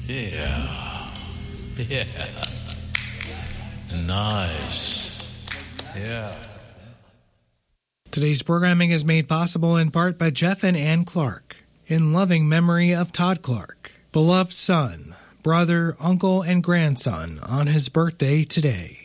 Yeah. Yeah. Nice. Yeah. Today's programming is made possible in part by Jeff and Ann Clark, in loving memory of Todd Clark, beloved son, brother, uncle, and grandson on his birthday today.